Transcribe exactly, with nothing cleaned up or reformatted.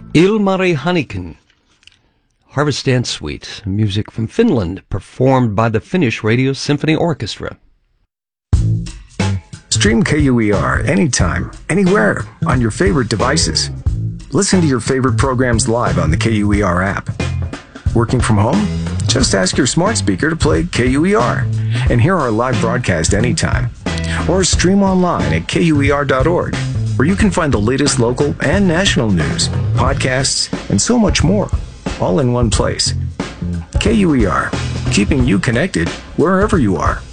Ilmari Hannikin, Harvest Dance Suite, music from Finland, performed by the Finnish Radio Symphony Orchestra. Stream K U E R anytime, anywhere, on your favorite devices. Listen to your favorite programs live on the K U E R app. Working from home? Just ask your smart speaker to play K U E R and hear our live broadcast anytime. Or stream online at K U E R dot org, where you can find the latest local and national news, podcasts, and so much more, all in one place. K U E R, keeping you connected wherever you are.